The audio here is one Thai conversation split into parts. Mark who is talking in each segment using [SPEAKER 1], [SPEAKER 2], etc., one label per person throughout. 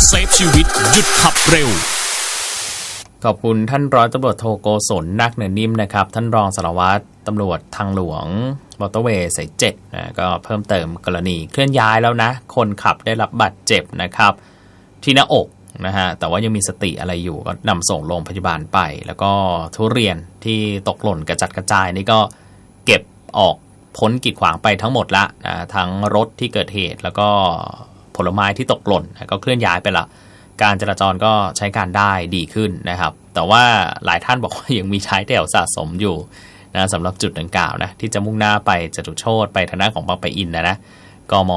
[SPEAKER 1] เซฟชีวิตหยุดขับเร็ว
[SPEAKER 2] ขอบคุณท่านร้อยตำรวจโทโกศลนักเนินนิ่มนะครับท่านรองสารวัตรตำรวจทางหลวงมอเตอร์เวย์สาย7นะก็เพิ่มเติมกรณีเคลื่อนย้ายแล้วนะคนขับได้รับบาดเจ็บนะครับที่หน้าอกนะฮะแต่ว่ายังมีสติอะไรอยู่ก็นำส่งโรงพยาบาลไปแล้วก็ทุเรียนที่ตกหล่นกระจัดกระจายนี่ก็เก็บออกพ้นกีดขวางไปทั้งหมดละทั้งรถที่เกิดเหตุแล้วก็ผลไม้ที่ตกหล่นก็เคลื่อนย้ายไปละการจราจรก็ใช้การได้ดีขึ้นนะครับแต่ว่าหลายท่านบอกว่ายังมีท้ายแถวสะสมอยู่นะสำหรับจุดดังกล่าวนะที่จะมุ่งหน้าไปจตุโชติไปทางด้านของบางปะอินนะกม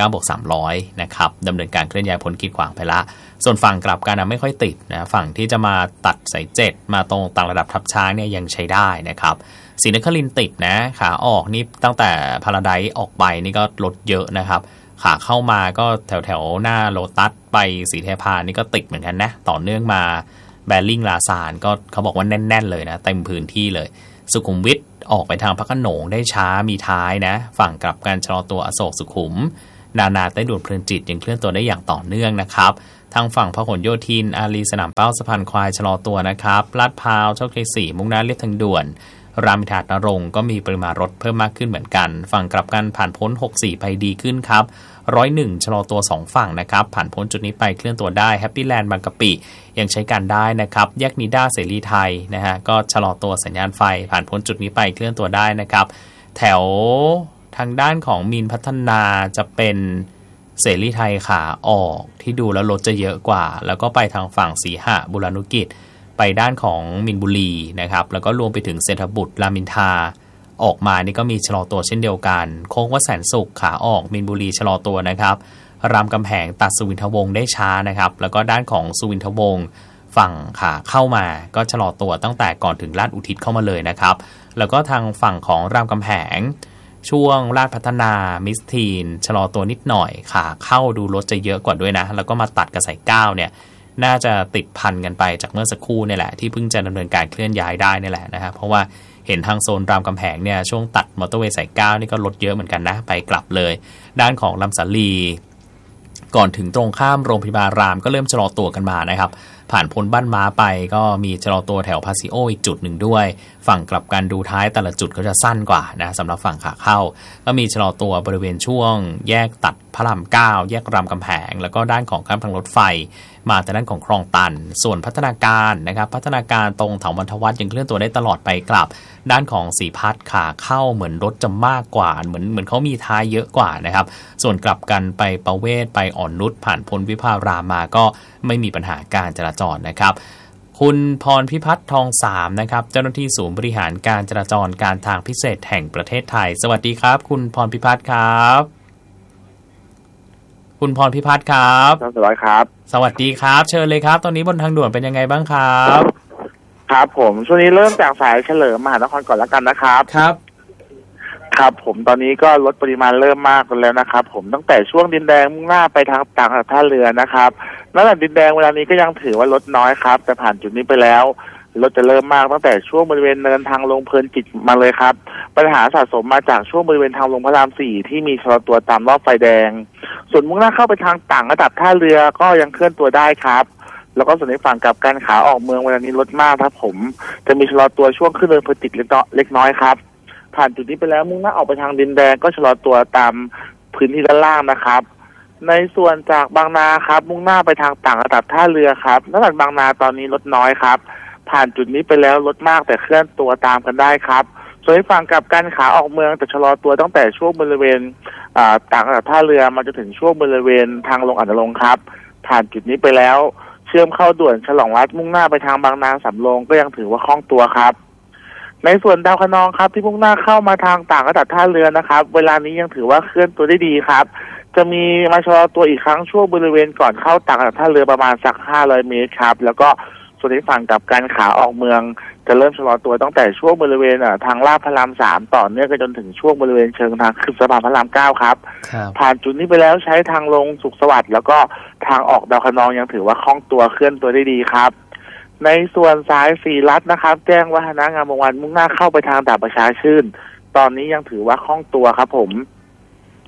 [SPEAKER 2] 39+300นะครับดำเนินการเคลื่อนย้ายพ้นกีดขวางไปละส่วนฝั่งกลับกันไม่ค่อยติดนะฝั่งที่จะมาตัดสาย7มาตรงต่างระดับทับช้างเนี่ยยังใช้ได้นะครับศรีนครินทร์ติดนะขาออกนี่ตั้งแต่พาราไดซ์ออกไปนี่ก็รถเยอะนะครับขาเข้ามาก็แถวหน้าโลตัสไปศรีเทพานี่ก็ติดเหมือนกันนะต่อเนื่องมาแบริ่งลาซานก็เขาบอกว่าแน่นๆเลยนะเต็มพื้นที่เลยสุขุมวิทออกไปทางพระโขนงได้ช้ามีท้ายนะฝั่งกลับการชะลอตัวอโศกสุขุมนาใต้ด่วนเพลินจิตยังเคลื่อนตัวได้อย่างต่อเนื่องนะครับทางฝั่งพหลโยธินอารีสนามเป้าสะพานควายชะลอตัวนะครับลาดพร้าวโชคชัย4มุ่งหน้าเลียบทางด่วนรามอินทรานรงค์ก็มีปริมาณรถเพิ่มมากขึ้นเหมือนกันฝั่งกลับกันผ่านพ้น64ไปดีขึ้นครับ101ชะลอตัว2ฝั่งนะครับผ่านพ้นจุดนี้ไปเคลื่อนตัวได้แฮปปี้แลนด์บางกะปิยังใช้การได้นะครับแยกนิด้าเสรีไทยนะฮะก็ชะลอตัวสัญญาณไฟผ่านพ้นจุดนี้ไปเคลื่อนตัวได้นะครับแถวทางด้านของมีนพัฒนาจะเป็นเสรีไทยขาออกที่ดูแล้วรถจะเยอะกว่าแล้วก็ไปทางฝั่งสีหบุรณุกิจไปด้านของมินบุรีนะครับแล้วก็รวมไปถึงเศรษฐบุตรรามอินทราออกมานี่ก็มีชะลอตัวเช่นเดียวกันโค้งวัดแสนสุขขาออกมินบุรีชะลอตัวนะครับรามกำแหงตัดสุวินทวงศ์ได้ช้านะครับแล้วก็ด้านของสุวินทวงศ์ฝั่งขาเข้ามาก็ชะลอตัวตั้งแต่ก่อนถึงลาดอุทิศเข้ามาเลยนะครับแล้วก็ทางฝั่งของรามกำแหงช่วงลาดพัฒนามิสทีนชะลอตัวนิดหน่อยขาเข้าดูรถจะเยอะกว่าด้วยนะแล้วก็มาตัดกับสาย9เนี่ยน่าจะติดพันกันไปจากเมื่อสักครู่นี่แหละที่เพิ่งจะดำเนินการเคลื่อนย้ายได้นี่แหละนะครับเพราะว่าเห็นทางโซนรามกำแหงเนี่ยช่วงตัดมอเตอร์เวย์สาย9นี่ก็รถเยอะเหมือนกันนะไปกลับเลยด้านของลำสาลีก่อนถึงตรงข้ามโรงพยาบาลรามก็เริ่มชะลอตัวกันมานะครับผ่านพ้นบ้านม้าไปก็มีชะลอตัวแถวพาซิโออีกจุดหนึ่งด้วยฝั่งกลับกันดูท้ายแต่ละจุดก็จะสั้นกว่านะสำหรับฝั่งขาเข้าก็มีชะลอตัวบริเวณช่วงแยกตัดพระราม9แยกรามกำแหงแล้วก็ด้านของข้ามทางรถไฟมาแต่ด้านของคลองตันส่วนพัฒนาการนะครับพัฒนาการตรงเถาวัณฑวัฒน์ยังเคลื่อนตัวได้ตลอดไปกลับด้านของสีพัฒน์ขาเข้าเหมือนรถจะมากกว่าเหมือนเขามีท้ายเยอะกว่านะครับส่วนกลับกันไปประเวศไปอ่อนนุชผ่านพ้นวิภารามมาก็ไม่มีปัญหาการจราจรนะครับคุณพรพิพัฒน์ทอง3นะครับเจ้าหน้าที่ศูนย์บริหารการจราจรการทางพิเศษแห่งประเทศไทยสวัสดีครับคุณพรพิพัฒน์ครับคุณพรพิพัฒน์ครับ
[SPEAKER 3] สวัสดีครับ
[SPEAKER 2] สวัสดีครับเชิญเลยครับตอนนี้บนทางด่วนเป็นยังไงบ้างครับ
[SPEAKER 3] ครับผมช่วงนี้เริ่มจากสายเฉลิมมหานครก่อนแล้วกันนะครับครับผมตอนนี้ก็ลดปริมาณเริ่มมากกันแล้วนะครับผมตั้งแต่ช่วงดินแดงมุ่งหน้าไปทางต่างท่าเรือนะครับแล้วดินแดงเวลานี้ก็ยังถือว่าลดน้อยครับแต่ผ่านจุดนี้ไปแล้วรถจะเริ่มมากตั้งแต่ช่วงบริเวณเนินทางลงเพลินจิตมาเลยครับปัญหาสะสมมาจากช่วงบริเวณทางลงพระราม4ที่มีชะลอตัวตามรอบไฟแดงส่วนมุ่งหน้าเข้าไปทางต่างระดับท่าเรือก็ยังเคลื่อนตัวได้ครับแล้วก็ส่วนในฝั่งกับการขาออกเมืองเวลานี้ลดมากครับผมจะมีชะลอตัวช่วงขึ้นเนินเพลินจิตเล็กน้อยครับผ่านจุดนี้ไปแล้วมุ่งหน้าออกไปทางดินแดงก็ชะลอตัวตามพื้นที่ด้านล่างนะครับในส่วนจากบางนาครับมุ่งหน้าไปทางต่างระดับท่าเรือครับระดับบางนาตอนนี้ลดน้อยครับผ่านจุดนี้ไปแล้วลดมากแต่เคลื่อนตัวตามกันได้ครับส่วนในฝั่งกับการขาออกเมืองแต่ชะลอตัวตั้งแต่ช่วงบริเวณต่างระดับท่าเรือมาจนถึงช่วงบริเวณทางลงอันดาลงครับผ่านจุดนี้ไปแล้วเชื่อมเข้าด่วนฉลองรัฐมุ่งหน้าไปทางบางนาสำโรงก็ยังถือว่าคล่องตัวครับในส่วนดาวคะนองครับที่มุ่งหน้าเข้ามาทางต่างระดับท่าเรือนะครับเวลานี้ยังถือว่าเคลื่อนตัวได้ดีครับจะมีมาชะลอตัวอีกครั้งช่วงบริเวณก่อนเข้าต่างระดับท่าเรือประมาณสัก500 เมตรครับแล้วก็ส่วนในฝั่งกับการขาออกเมืองจะเริ่มชะลอตัวตั้งแต่ช่วงบริเวณทางลาดพระราม3ต่อเนื่องไปจนถึงช่วงบริเวณเชิงทางขึ้นสะพานพระราม9ครับผ่านจุดนี้ไปแล้วใช้ทางลงสุขสวัสดิ์แล้วก็ทางออกดาวคะนองยังถือว่าคล่องตัวเคลื่อนตัวได้ดีครับในส่วนสายสีรัฐนะครับแจ้งวัฒนางามวงศ์วานมุ่งหน้าเข้าไปทางดาบประชาชื่นตอนนี้ยังถือว่าคล่องตัวครับผม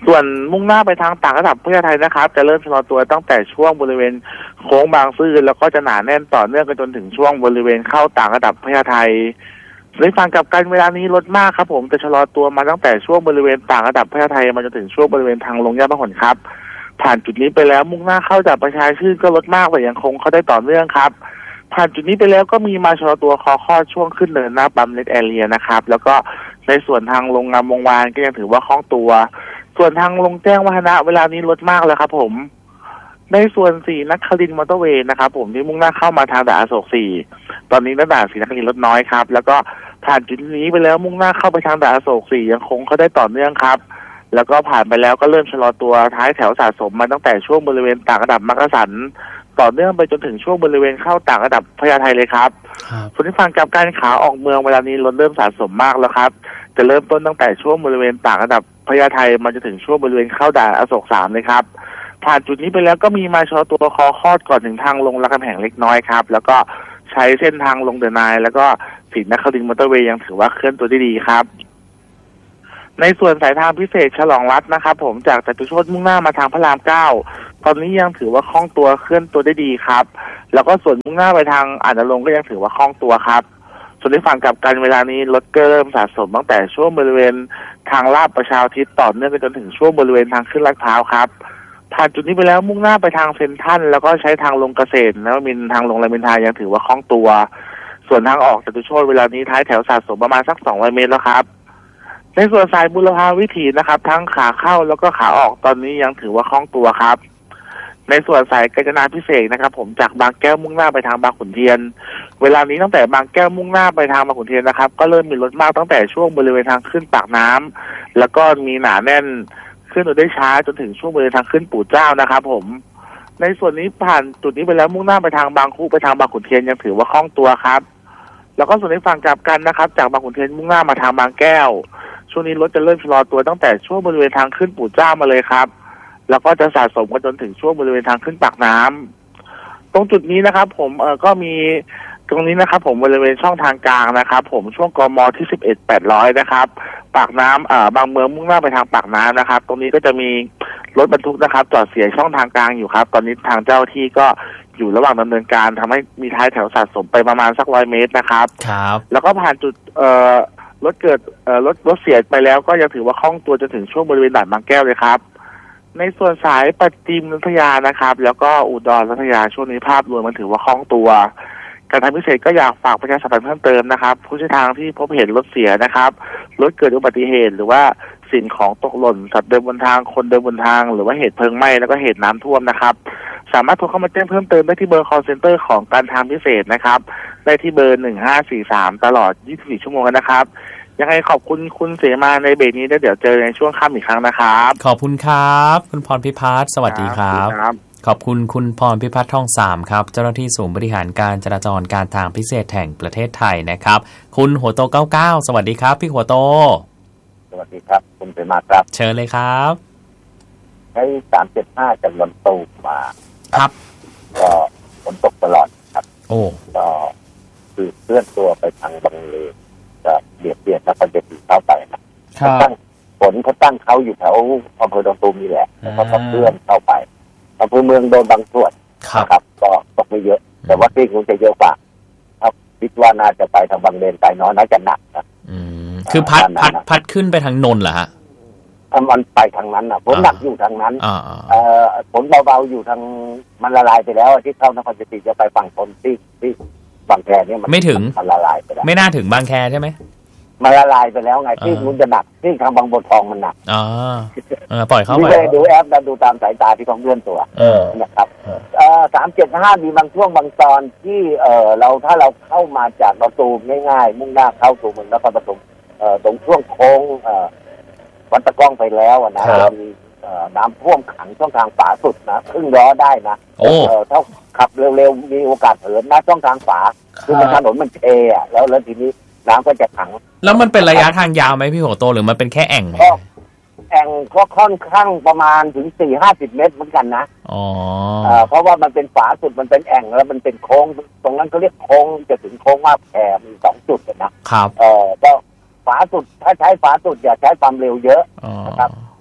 [SPEAKER 3] ส่วนมุ่งหน้าไปทางต่างระดับพญาไทนะครับจะเริ่มชะลอตัวตั้งแต่ช่วงบริเวณโค้งบางซื่อแล้วก็จะหนาแน่นต่อเนื่องกันจนถึงช่วงบริเวณเข้าต่างระดับพญาไทในฝั่งกลับกันเวลานี้รถมากครับผมจะชะลอตัวมาตั้งแต่ช่วงบริเวณต่างระดับพญาไทมาจนถึงช่วงบริเวณทางลงย่านพหลครับผ่านจุดนี้ไปแล้วมุ่งหน้าเข้าจากประชาชื่นก็รถมากแต่ยังคงเข้าได้ต่อเนื่องครับผ่านจุดนี้ไปแล้วก็มีมาชะลอตัวคอคอดช่วงขึ้นเนินหน้าปั๊มเลดแอเรียนะครับแล้วก็ในส่วนทางลงงามวงวานก็ยังถือว่าคล่องตัวส่วนทางลงแจ้งวัฒนะเวลานี้รถมากแล้วครับผมในส่วน4นครินทร์มอเตอร์เวย์นะครับผมที่มุ่งหน้าเข้ามาทางด่านอโศก4ตอนนี้ด่านศรีนครินทร์รถน้อยครับแล้วก็ผ่านจุดนี้ไปแล้วมุ่งหน้าเข้าไปทางด่านอโศก4ยังคงเข้าได้ต่อเนื่องครับแล้วก็ผ่านไปแล้วก็เริ่มชะลอตัวท้ายแถวสะสมมาตั้งแต่ช่วงบริเวณต่างระดับมักกะสันต่อเนื่องไปจนถึงช่วงบริเวณเข้าต่างระดับพญาไทเลยครับส่วนที่ฝั่งกลับกันขาออกเมืองเวลานี้รถเริ่มสะสมมากแล้วครับจะเริ่มต้นตั้งแต่ช่วงบริเวณต่างระดับพญาไทมาจนถึงช่วงบริเวณเข้าด่านอโศก3เลยครับผ่านจุดนี้ไปแล้วก็มีมาชะลอตัวคอคอดก่อนถึงทางลงรามคำแหงเล็กน้อยครับแล้วก็ใช้เส้นทางลงเดอะไนล์แล้วก็ศรีนครินทร์มอเตอร์เวย์ยังถือว่าเคลื่อนตัวได้ดีครับในส่วนสายทางพิเศษฉลองรัฐนะครับผมจากจตุรชมุ่งหน้ามาทางพระราม9ตอนนี้ยังถือว่าคล่องตัวเคลื่อนตัวได้ดีครับแล้วก็ส่วนมุ่งหน้าไปทางอาจนรงค์ก็ยังถือว่าคล่องตัวครับส่วนในฝั่งกลับกันเวลานี้รถก็เริ่มสะสมตั้งแต่ช่วงบริเวณทางลาดประชาอุทิศต่อเนื่องไปจนถึงช่วงบริเวณทางขึ้นลาดพร้าวครับผ่านจุดนี้ไปแล้วมุ่งหน้าไปทางเซ็นทรัลแล้วก็ใช้ทางลงเกษตรแล้วมีทางลงรามอินทรายังถือว่าคล่องตัวส่วนทางออกจตุรชเวลานี้ท้ายแถวสะสมประมาณสัก200 เมตรแล้วครับในส่วนสายบุรพาวิถีนะครับทั้งขาเข้าแล้วก็ขาออกตอนนี้ยังถือว่าคล่องตัวครับในส่วนสายกาญจนาภิเษกนะครับผมจากบางแก้วมุ่งหน้าไปทางบางขุนเทียนเวลานี้ตั้งแต่บางแก้วมุ่งหน้าไปทางบางขุนเทียนนะครับก็เริ่มมีรถมากตั้งแต่ช่วงบริเวณทางขึ้นปากน้ำแล้วก็มีหนาแน่นขึ้นได้ช้าจนถึงช่วงบริเวณทางขึ้นปู่เจ้านะครับผมในส่วนนี้ผ่านจุดนี้ไปแล้วมุ่งหน้าไปทางบางคูไปทางบางขุนเทียนยังถือว่าคล่องตัวครับแล้วก็ส่วนในฝั่งกลับกันนะครับจากบางขุนเทียนมุ่งหน้ามาทางบางแก้วช่วงนี้รถจะเริ่มชะลอตัวตั้งแต่ช่วงบริเวณทางขึ้นปู่เจ้ามาเลยครับแล้วก็จะสะสมกันจนถึงช่วงบริเวณทางขึ้นปากน้ำตรงจุดนี้นะครับผมก็มีตรงนี้นะครับผมบริเวณช่องทางกลางนะครับผมช่วงกมที่11-800นะครับปากน้ำบางเมืองมุ่งหน้าไปทางปากน้ำนะครับตรงนี้ก็จะมีรถบรรทุกนะครับจอดเสียช่องทางกลางอยู่ครับตอนนี้ทางเจ้าที่ก็อยู่ระหว่างดำเนินการทำให้มีท้ายแถวสะสมไปประมาณสัก100 เมตรนะครับ
[SPEAKER 2] ครับ
[SPEAKER 3] แล้วก็ผ่านจุดรถเกิดรถเสียไปแล้วก็ยังถือว่าคล่องตัวจนถึงช่วงบริเวณด่านบางแก้วเลยครับในส่วนสายปัตติมพัทยานะครับแล้วก็อุดรพัทยาช่วงนี้ภาพรวมมันถือว่าคล่องตัวการทางพิเศษก็อยากฝากประชาสัมพันธ์เพิ่มเติมนะครับผู้ใช้ทางที่พบเห็นรถเสียนะครับรถเกิดอุบัติเหตุหรือว่าสิ่งของตกหล่นสัตว์เดินบนทางคนเดินบนทางหรือว่าเหตุเพลิงไหม้แล้วก็เหตุน้ำท่วมนะครับสามารถโทรเข้ามาแจ้งเพิ่มเติมได้ที่เบอร์ call center ของการทางพิเศษนะครับได้ที่เบอร์1543ตลอด24 ชั่วโมงนะครับยังไงขอบคุณคุณเสมาในเบรกนี้แล้วเดี๋ยวเจอในช่วงค่ำอีกครั้งนะครับ
[SPEAKER 2] ขอบคุณครับคุณพรพิพัฒน์สวัสดีครับขอบคุณคุณพรพิพัฒน์ทองสามครับเจ้าหน้าที่ศูนย์บริหารการจราจรการทางพิเศษแห่งประเทศไทยนะครับคุณหัวโต99สวัสดีครับพี่หัวโต
[SPEAKER 4] สวัสดีครับคุณเสมาครับ
[SPEAKER 2] เชิญเลยครับ
[SPEAKER 4] ให้375จากลำตูมา
[SPEAKER 2] ครับ
[SPEAKER 4] ก็ฝนตกตลอดครับ
[SPEAKER 2] โอ้
[SPEAKER 4] ก็คือเคลื่อนตัวไปทางบางเลนจะเบียดแล้วก็จะตีเข้าไปนะครับฝนเขาตั้งเขาอยู่แถวอำเภอดอนตูมนี่แหละแล้วก็เคลื่อนเข้าไปอำเภอเมืองโดนบางส่วน
[SPEAKER 2] นะครับ
[SPEAKER 4] ก็ตกไม่เยอะแต่ว่าที่คงจะเยอะกว่าครับคิดว่าน่าจะไปทางบางเลนไปน้อยน่าจะหนักนะ
[SPEAKER 2] คือพัดขึ้นไปทางนนท์เหรอฮะ
[SPEAKER 4] มันไปทางนั้นนะฝนหนักอยู่ทางนั้นฝนเบาๆอยู่ทางมันละลายไปแล้วที่เข้านครศรีจะไปฝั่งทนที่บางแคเนี่ยมัน
[SPEAKER 2] ไม่ถึง
[SPEAKER 4] มันละลายไปแล้ว
[SPEAKER 2] ไม่น่าถึงบางแคใช่ไหม
[SPEAKER 4] มันละลายไปแล้วไงที่นู้นจะหนักที่ทางบางบัวทองมันหนัก
[SPEAKER 2] ปล่อยเข้าไป
[SPEAKER 4] ดูแอปดูตามสายตาที่เขาเลื่อนตัวนะครับ375มีบางช่วงบางตอนที่เราถ้าเราเข้ามาจากประตูง่ายๆมุ่งหน้าเข้าสู่เมืองนครปฐมตรงช่วงโค้งวัดตะก้องไปแล้วนะมีน้ำท่วมขังช่องทางฝาสุดนะครึ่งล้อได้นะถ้าขับเร็วๆมีโอกาสเหินนะช่องทางฝาคือมันถนนมันเทอ่ะแล้วทีนี้น้ำก็จะขัง
[SPEAKER 2] แล้วมันเป็นระยะทางยาวไหมพี่หัวโตหรือมันเป็นแค่แอ่ง
[SPEAKER 4] แอ่งก็ค่อนข้างประมาณถึง 4-50 เมตรเหมือนกันนะเพราะว่ามันเป็นฝาสุดมันเป็นแอ่งแล้วมันเป็นโค้งตรงนั้นเขาเรียกโค้งจะถึงโค้งมาแผ่มี2จุดนะครับก็ฝาสุดถ้าใช้ฝาสุดอย่าใช้ความเร็วเยอะนะครับ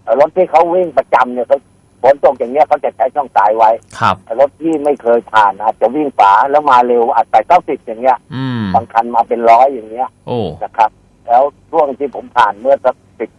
[SPEAKER 4] รถที่เขาวิ่งประจำเนี่ยเขาฝนตกอย่างเงี้ยเขาจะใช้ช่องทรายไว้
[SPEAKER 2] ครับ
[SPEAKER 4] รถที่ไม่เคยผ่านอาจจะวิ่งฝาแล้วมาเร็วอาจจะ90อย่างเงี้ยบางคันมาเป็น100อย่างเงี้ยนะครับแล้วช่วงที่ผมผ่านเมื่อสัก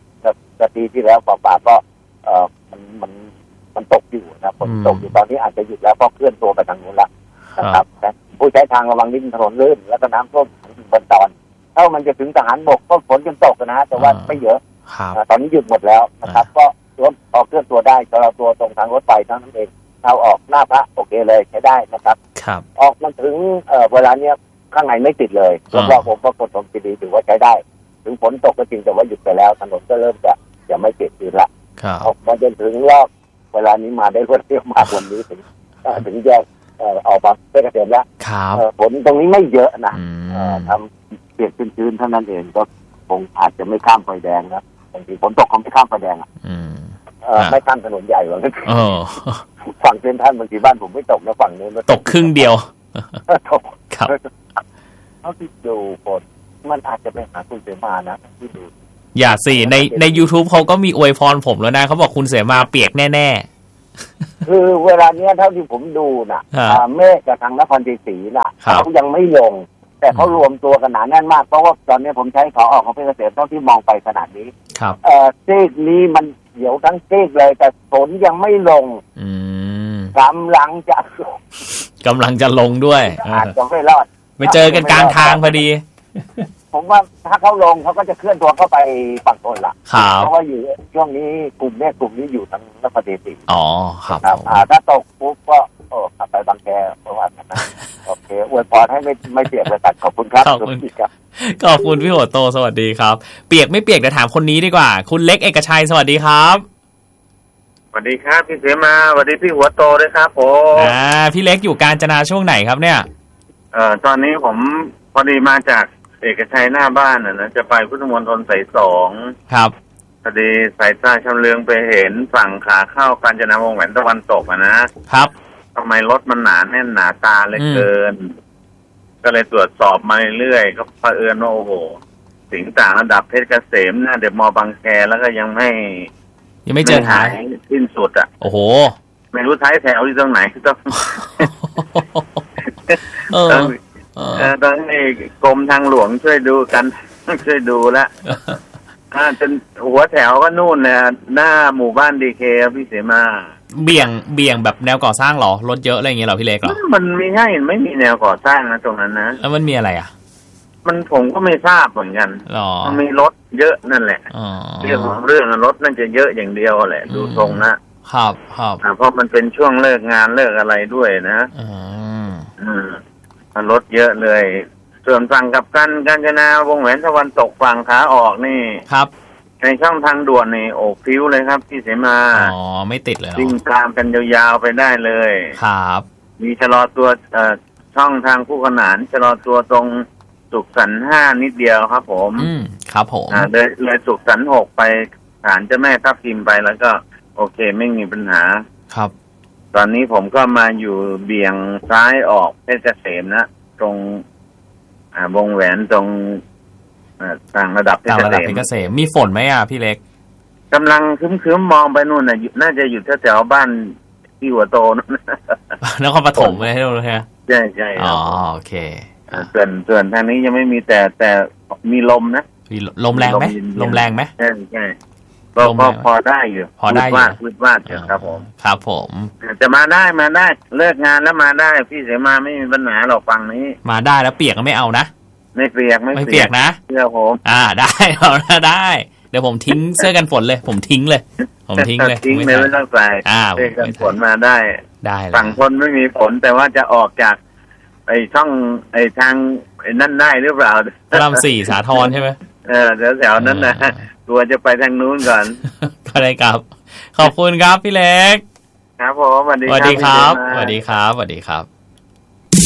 [SPEAKER 4] 10 นาทีที่แล้วป่าก็มันตกอยู่นะฝนตกอยู่ตอนนี้อาจจะหยุดแล้วเพราะเคลื่อนตัวไปทางนู้นแล้วนะครับผู้ใช้ทางระวังนิดถนนลื่นแล้วก็น้ำท่วมถึงบนตอนถ้ามันจะถึงทหารบกก็ฝนจนตกนะแต่ว่าไม่เยอะตอนนี้หยุดหมดแล้วนะครับก็รถออกเคลื่อนตัวได้เราตัวตรงทางรถไฟทั้งนั้นเองเราออกหน้าพระโอเคเลยใช้ได้นะครับออกมันถึงเวลาเนี้ยข้างในไม่ติดเลยแล้วก็ผมก็กดลงดีถือว่าใช้ได้ถึงฝนตกก็จริงแต่ว่าหยุดไปแล้วถนนก็เริ่มจะไม่ติดอีกละออกมาจนถึงรอบเวลานี้มาได้รวดเร็วมากวันนี้ถึงแยกออกมาเพชรเกษมแล้วฝนตรงนี้ไม่เยอะนะทำเปียกชื้นๆเท่านั้นเองก็คงอาจจะไม่ข้ามไฟแดงนะบางทีฝนตกคงไม่ข้ามไฟแดงไม่ข้ามถนนใหญ่หรอกฝั่งเซ็นทรัลบางทีบ้านผมไม่ตกนะฝั่งนู้น
[SPEAKER 2] ตกครึ่งเดียว
[SPEAKER 4] ตกครับเขาที่ดูฝนมันอาจจะไปหาคุณเสมานะที่ดู
[SPEAKER 2] อย่าสิใน YouTube เขาก็มีอวยพรผมแล้วนะเขาบอกคุณเสมาเปียกแน่ๆ
[SPEAKER 4] คือเวลาเนี้ยเท่าที่ผมดูน่ะเมฆกับทางนครศรีศรีน่ะเขายังไม่ลงแต่เขารวมตัวกันหนาแน่นมากเพราะว่าตอนนี้ผมใช้ขาออกของเพชรเกษมเท่าที่มองไปขนาดนี้
[SPEAKER 2] ครับ
[SPEAKER 4] ซีกนี้มันเดี๋ยวทั้งซีกเลยแต่ฝนยังไม่ลงกำลังจะลงด้วยอาจจะไม่รอด
[SPEAKER 2] ไปเจอกันกลางทางพอดี
[SPEAKER 4] ผมว่าถ้าเขาลงเขาก็จะเคลื่อนตัวเข้าไปฝั่งทนละเพราะว่าอยู่ช่วงนี้กลุ่มนี้อยู่ทางนครศรีธรรมราช
[SPEAKER 2] อ๋อครับ
[SPEAKER 4] ถ้าตกปุ๊บก็ขับไปบางแคเพราะว่าโอเคอวยพรให้ไม่เปียกเลยขอบคุณครับ
[SPEAKER 2] ขอบคุณพี่หัวโตสวัสดีครับเปียกไม่เปียกเดี๋ยวถามคนนี้ดีกว่าคุณเล็กเอกชัยสวัสดีครับ
[SPEAKER 5] สวัสดีครับพี่เสมาสวัสดีพี่หัวโตด้วยครับผม
[SPEAKER 2] พี่เล็กอยู่กาญจนาช่วงไหนครับเนี่ย
[SPEAKER 5] ตอนนี้ผมพอดีมาจากเอกชัยหน้าบ้านนะจะไปพุทธมณฑลสาย2
[SPEAKER 2] ครับ
[SPEAKER 5] พอดีสายตาชำเลืองไปเห็นฝั่งขาเข้ากาญจนาวงแหวนตะวันตก
[SPEAKER 2] นะครับ
[SPEAKER 5] ทำไมรถมันหนาแน่นหนาตาเลยเกินก็เลยตรวจสอบมาเรื่อยๆก็เผอิญว่าโอ้โหสิงห์ต่างระดับเพชรเกษมนะเดมอบางแคแล้วก็ยังไม่
[SPEAKER 2] เจอหาย
[SPEAKER 5] สิ้นสุด
[SPEAKER 2] โอ้โห
[SPEAKER 5] ไม่รู้ท้ายแถวที่ตรงไหนต้องให้กรมทางหลวงช่วยดูกันช่วยดูแล้วจนหัวแถวก็นู่นเนี่ยหน้าหมู่บ้านดีเคพี่เสมา
[SPEAKER 2] เบี่ยงแบบแนวก่อสร้างหรอรถเยอะอะไรอย่างเงี้ยหรอพี่เล็กหรอ
[SPEAKER 5] มันไม่มีแนวก่อสร้างนะตรงนั้นนะ
[SPEAKER 2] แล้วมันมีอะไร
[SPEAKER 5] มันผมก็ไม่ทราบเหมือนกันมันมีรถเยอะนั่นแหละเรื่องรถนั่นจะเยอะอย่างเดียวแหละดูทรง
[SPEAKER 2] นะครับ
[SPEAKER 5] เพราะมันเป็นช่วงเลิกงานเลิกอะไรด้วยนะรถเยอะเลยส่วนฝั่งกับกาญจนาวงแหวนตะวันตกฝั่งขาออกนี่
[SPEAKER 2] ครับ
[SPEAKER 5] ในช่องทางด่วนนี่โอ้ฟิวเลยครับพี่เสมา
[SPEAKER 2] ไม่ติดเลย
[SPEAKER 5] วิ่งตามกันยาวๆไปได้เลย
[SPEAKER 2] ครับ
[SPEAKER 5] มีชะลอตัวช่องทางคู่ขนานชะลอตัวตรงสุขสันต์5นิดเดียวครับผม
[SPEAKER 2] ครับผม
[SPEAKER 5] เลยสุขสันต์6ไปศาลเจ้าแม่ทับทิมไปแล้วก็โอเคไม่มีปัญหา
[SPEAKER 2] ครับ
[SPEAKER 5] ตอนนี้ผมก็มาอยู่เบี่ยงซ้ายออกเพชรเกษมนะตรงวงแหวนตรงต่างระดับเพชร
[SPEAKER 2] เกษมมีฝนไหมพี่เล็ก
[SPEAKER 5] กำลังคึ้มมองไปนู่นน่าจะอยู่แถวบ้านพี่หัวโต
[SPEAKER 2] นครปฐมเลยใช่ไหม
[SPEAKER 5] ใช่
[SPEAKER 2] โอเค
[SPEAKER 5] ส่วนทางนี้ยังไม่มีแต่มีลมนะ
[SPEAKER 2] มีลมแรงไหมลมแรงไหม
[SPEAKER 5] ใช่ก็พอได้อยู่
[SPEAKER 2] พอได้อยู่
[SPEAKER 5] วาดครับผม
[SPEAKER 2] ครับผม
[SPEAKER 5] จะมาได้เลิกงานแล้วมาได้พี่เสมาไม่มีปัญหาหรอกฝั่งนี้
[SPEAKER 2] มาได้แล้วเปียกก็ไม่เอานะ
[SPEAKER 5] ไม่เปียก
[SPEAKER 2] นะ
[SPEAKER 5] เสื้อผม
[SPEAKER 2] ได้ได้เดี๋ยวผมทิ้งเสื้อกันฝนเลยผมทิ้งเลย
[SPEAKER 5] ทิ้งเลยไม่ต้องใส่เสื้อกันฝนมาได้ฝั่งทนไม่มีฝนแต่ว่าจะออกจากไอ้ช่องไอ้ทางไอ้นั่นได้หรือเปล่า
[SPEAKER 2] พระราม4สาทรใช่ไหม
[SPEAKER 5] แถวนั้นนะตัวจะไปทางนู้นก่อน
[SPEAKER 2] ก็ได้ครับขอบคุณครับพี่เล็ก
[SPEAKER 5] ครับผมสวัสดี
[SPEAKER 2] ครับสวัสดีครับสวัสดีครับ